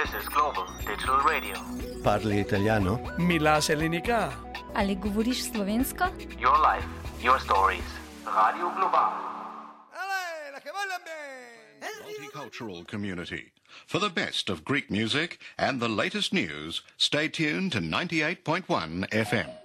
This is Global Digital Radio. Parli italiano? Milaš Elinika? Ali govoriš slovensko? Your life, your stories. Radio Global. Multicultural community. For the best of Greek music and the latest news, stay tuned to 98.1 FM.